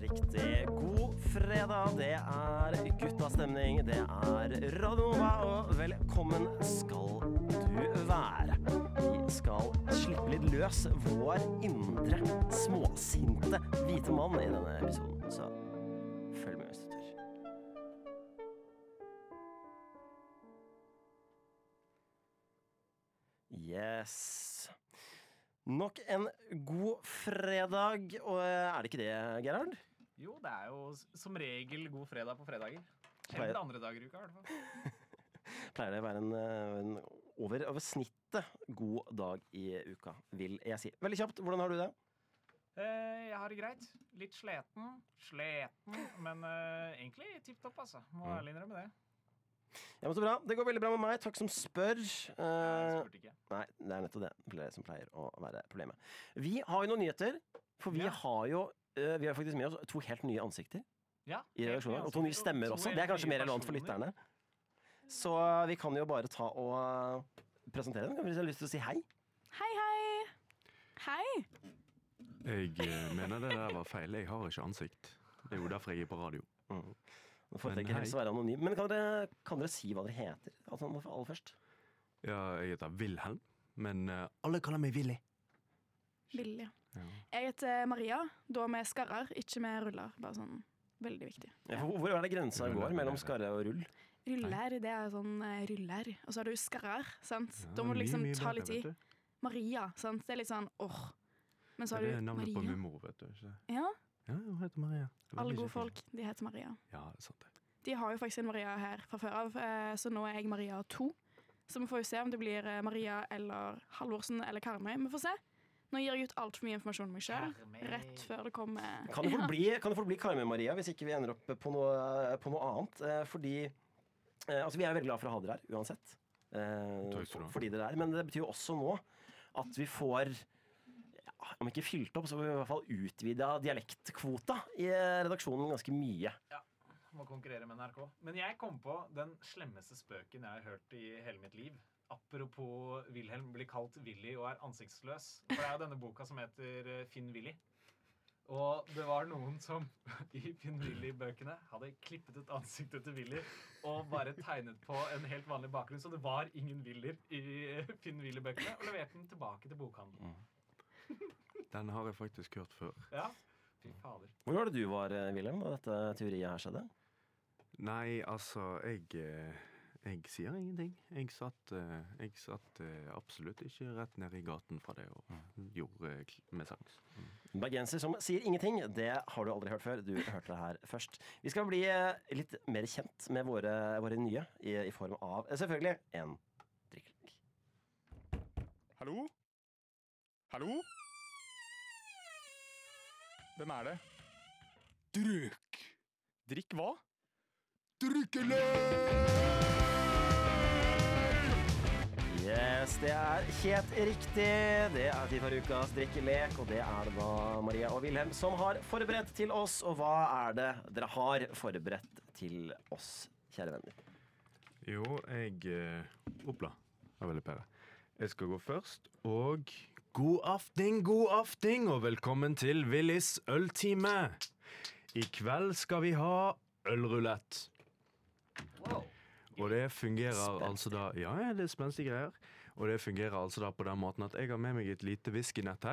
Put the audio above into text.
riktig. God fredag, det guttastemning, det Radio Nova, og velkommen skal du være. Vi skal slippe litt løs vår indre, småsinte, hvite mann i denne episoden, så følg med hvis du tør. Yes. Nok en god fredag, og er det ikke det, Gerhard? Jo, det er jo som regel god fredag på fredager. Eller andre dager i uka, i hvert fall. Pleier det å være en over snittet god dag i uka, vil jeg si. Veldig kjapt, hvordan har du det? Jeg har det greit. Litt sleten, men egentlig tipptopp, altså. Må ærlig innrømme det. Ja, men så bra. Det går veldig bra med meg. Takk som spør. Jeg spurte ikke. Nei, det er nettopp det som pleier å være problemet. Vi har jo noen nyheter, for vi har faktisk med oss 2 helt nye ansikter i redaksjonen, og 2 nye stemmer også. Det er kanskje mer relevant for lytterne. Så vi kan jo bare ta og presentere dem. Kan vi ha lyst til å si hei? Hei, hei. Hei. Jeg mener det der var feil. Jeg har ikke ansikt. Det er jo derfor jeg er på radio. Nå foretrekker jeg helst å være anonym. Men kan dere si hva dere heter? Altså, aller først. Ja, jeg heter Wilhelm, men alle kaller meg Willy. Willy, ja. Jeg heter Maria, da med skarrer, ikke med ruller. Bare sånn, veldig viktig. Ja, hvor er det grensa går mellom skarre og rull? Ruller, det er sånn ruller. Og så har du skarrer, sant? Da må du liksom ta litt tid. Maria, sant? Det er litt sånn, Men så har du Maria. Det er navnet på min mor, vet du. Ikke? Ja. Ja, hun heter Maria. Alle gode folk, de heter Maria. Ja, det er sant det. De har jo faktisk en Maria her fra før av, så nå er jeg Maria 2. Så vi får jo se om det blir Maria eller Halvorsen eller Karmøy. Vi får se. Nå gir jeg ut alt for mye informasjon om meg selv, rett før det kommer... Kan det få bli Karmøy Maria, hvis ikke vi ender opp på noe annet? Fordi, altså vi er veldig glad for å ha dere her, uansett. Fordi dere er, men det betyr jo også nå at vi får... om ikke fylt opp, så får vi i hvert fall utvidet dialektkvota i redaksjonen ganske mye. Ja, må konkurrere med NRK. Men jeg kom på den slemmeste spøken jeg har hørt i hele mitt liv. Apropos Wilhelm blir kalt Willy og er ansiktsløs. For det er jo denne boka som heter Finn Willy. Og det var noen som i Finn Willy-bøkene hadde klippet ut ansiktet til Willy og bare tegnet på en helt vanlig bakgrunn. Så det var ingen Willer i Finn Willy-bøkene, og leverte den tilbake til bokhandelen. Den har jeg faktisk hørt før. Ja, fy fader. Hvor var det du var, Wilhelm, da dette teoriet her skjedde? Nei, altså, jeg sier ingenting. Jeg satt absolutt ikke rett ned i gaten fra det og gjorde med sangs. Bergenser som sier ingenting, det har du aldri hørt før. Du hørte det her først. Vi skal bli litt mer kjent med våre nye i form av, selvfølgelig, en drikkelek. Hallo? Hallo? Hvem er det? Drikk! Drikk hva? Drikkelek! Yes, det er helt riktig. Det er tid for ukas drikkelek, og det er det da Maria og Wilhelm som har forberedt til oss. Og hva er det dere har forberedt til oss, kjære venner? Jo, Opla, det er veldig pære. Jeg skal gå først, og god aften, og velkommen til Willys øltime. I kveld skal vi ha ølrulett. Wow. Og det fungerer altså da, ja, det er spenstige greier. Og det fungerer altså da på den måten at jeg har med meg et lite whiskynett her.